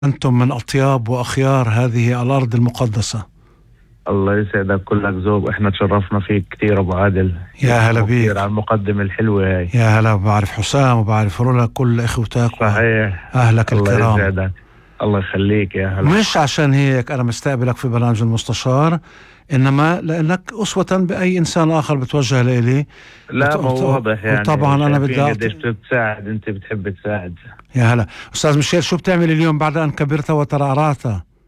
أنتم من أطياب وأخيار هذه الأرض المقدسة. الله يسعدك، كلك ذوق. احنا تشرفنا فيك كثير ابو عادل. يا هلا كثير بيك. على المقدمة الحلوة هاي. يا هلا، بعرف حسام وبعرف رولا، كل إخوتك صحيح. وأهلك الله الكرام. يسعدك، الله يخليك. يا هلا. مش عشان هيك أنا مستقبلك في برنامج المستشار، إنما لأنك أسوة بأي إنسان آخر بتوجه لإلي. لا، ما هو واضح يعني. وطبعا أنا بدي شايفين قديش بتساعد، انت بتحب تساعد. يا هلا أستاذ ميشيل، شو بتعمل اليوم بعد أن كبرت وترعرعت؟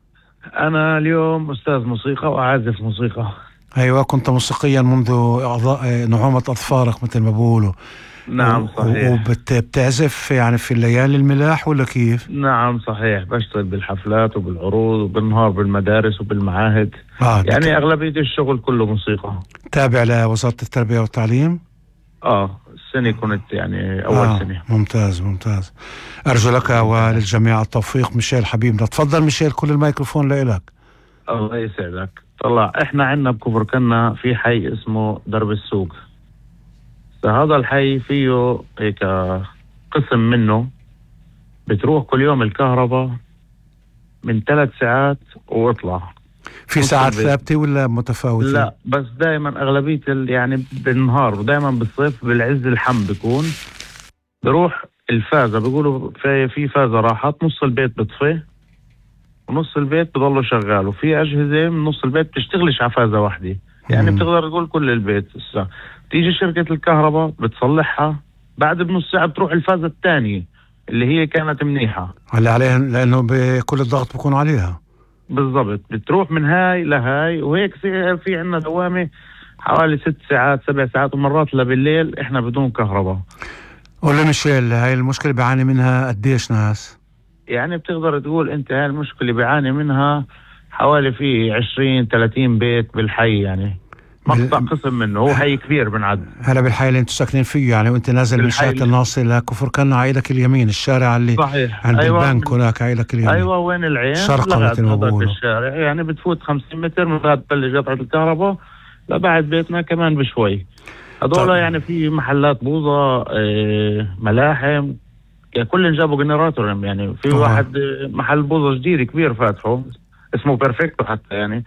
انا اليوم استاذ موسيقى واعزف موسيقى. أيوة، كنت موسيقيا منذ نعومة أظفارك مثل ما بقولوا. نعم صحيح. وبتعزف يعني في الليالي الملاح ولا كيف؟ نعم صحيح، بشتغل بالحفلات وبالعروض وبالنهار بالمدارس وبالمعاهد. يعني اغلبية الشغل كله موسيقى. تابع لوزارة التربية والتعليم؟ السنة كنت يعني اول سنة. ممتاز ممتاز. ارجو لك وللجميع التوفيق. ميشيل حبيبنا، تفضل ميشيل، كل الميكروفون لإلك. الله يسعدك. طلع احنا عندنا بكفر كنا في حي اسمه درب السوق. فهذا الحي فيه هيك قسم منه بتروح كل يوم الكهرباء من 3 ساعات واطلع. في ساعات ثابتة ولا متفاوتة؟ لا، بس دائما اغلبية يعني بالنهار، ودائما بالصيف بالعز الحم بيكون بروح الفازة. بيقولوا في فازة راحت، نص البيت بطفي ونص البيت بضله شغال، وفي أجهزة من نص البيت بتشتغلش على فازة واحدة. يعني بتقدر تقول كل البيت. تيجي شركة الكهرباء بتصلحها، بعد بنص ساعة بتروح الفازة الثانية اللي هي كانت منيحة اللي عليها، لأنه بكل الضغط بيكون عليها. بالضبط، بتروح من هاي لهاي. وهيك في عنا دوامة حوالي 6 ساعات 7 ساعات، ومرات لبالليل احنا بدون كهرباء. قول لي ميشيل، هاي المشكلة بيعاني منها قديش ناس؟ يعني بتقدر تقول انت هاي المشكلة بيعاني منها حوالي في 20-30 بيت بالحي. يعني مقطع قسم منه، هو حي كبير بنعد. هلا بالحي اللي انتم ساكنين فيه يعني، وانت نازل من شارع الناصر لكفر كنا عيدك اليمين، الشارع اللي صحيح. عند أيوة، البنك هناك عيدك اليمين. ايوه، وين العين شرقا مثل ما بقولوا. بالشارع يعني بتفوت 50 متر من بعد تبلش قطعة الكهرباء لبعد بيتنا كمان بشوي. هذول يعني في محلات بوظة، ملاحم، يعني كل جابوا جنراتور. يعني في واحد محل بوظة جديد كبير فاتحه اسمه بيرفكتو حتى، يعني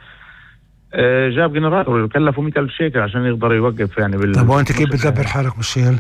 جاب جنراتور وكلفه 100,000 شيكل عشان يقدر يوقف. يعني طب وانت كيف بتدبر حالك ميشيل؟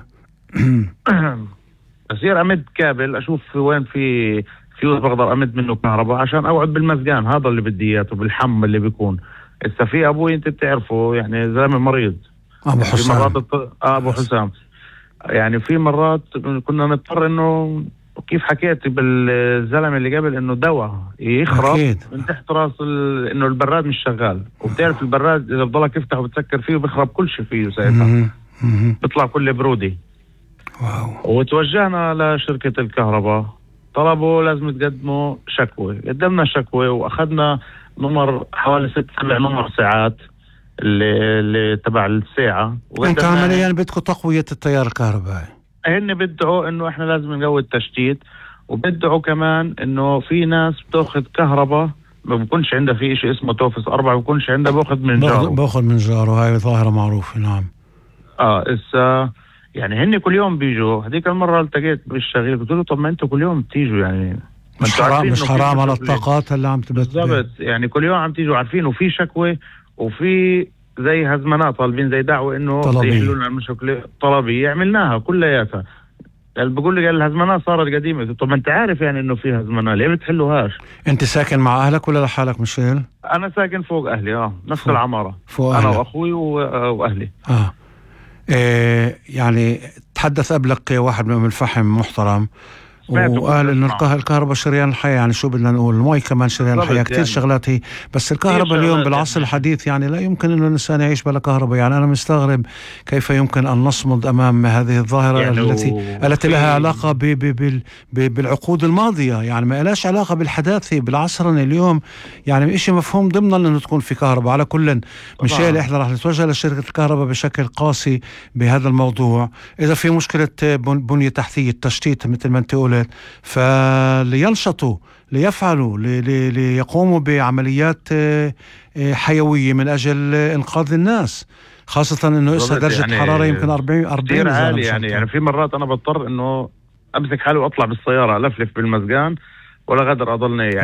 بصير امد كابل، اشوف وين في فيوز بقدر امد منه كهرباء عشان اقعد بالمزقان. هذا اللي بدي اياه، بالحم اللي بيكون. هسه في ابوي انت بتعرفه، يعني زلمه مريض، ابو حسام. ابو حسام. يعني في مرات كنا نضطر انه، كيف حكيت بالزلمه اللي قبل، انه دواء يخرب من تحت راس انه البراد مش شغال. وبتعرف البراد اذا بضلك تفتح وبتسكر فيه بخرب كل شيء فيه ساعتها، بيطلع كله برودي. واو. وتوجهنا لشركة الكهرباء، طلبوا لازم تقدموا شكوى. قدمنا شكوى واخذنا نمر حوالي 6-7 نمر ساعات اللي تبع الساعة. انتوا عمليا بدكم تقوية التيار الكهربائي. هن بدعوا انه احنا لازم نقوي التشتيت، وبدعوا كمان انه في ناس بتاخذ كهرباء ما بكونش عندها في شيء اسمه توفس 4، ما بكونش عندها، باخذ من جاره. باخذ من جاره، هاي ظاهرة معروفة. نعم. يعني هن كل يوم بيجوا. هذيك المرة التقيت بالشغيل قلت له طب ما انتوا كل يوم بتيجوا، يعني مش حرام على الطاقات اللي عم تبث. بالضبط، يعني كل يوم عم تيجوا عارفين، وفي شكوى وفي زي هزمنات طالبين زي دعوة انه يحلوا لنا المشكلة طلبية. عملناها كلياتها. قال بقول لي الهزمنات صارت قديمة. طب ما انت عارف يعني انه في هزمنة، ليه بتحلوهاش؟ انت ساكن مع اهلك ولا لحالك ميشيل؟ انا ساكن فوق اهلي، نفس العمارة، فوق انا واخوي واهلي. يعني تحدث قبلك واحد من الفحم محترم وقال انه الكهرباء شريان الحياة. يعني شو بدنا نقول، المي كمان شريان الحياة. كتير يعني شغلات هي، بس الكهرباء اليوم بالعصر الحديث يعني لا يمكن انه الانسان يعيش بلا كهرباء. يعني انا مستغرب كيف يمكن ان نصمد امام هذه الظاهرة يعني التي لها علاقة بالعقود الماضية. يعني ما لهاش علاقة بالحداثة بالعصرنا اليوم. يعني اشي مفهوم ضمنا انه تكون في كهرباء. على كل ميشيل، احنا رح نتوجه لشركة الكهرباء بشكل قاسي بهذا الموضوع. اذا في مشكلة بنية تحتية تشتيت مثل ما انت قلت، فلينشطوا، ليفعلوا، ليقوموا بعمليات حيوية من أجل إنقاذ الناس، خاصة إنه إسا درجة يعني حرارة يمكن 40 عالي. يعني في مرات أنا بضطر إنه أمسك حالي وأطلع بالسيارة ألفلف بالمزقان ولا قدر اضلني يعني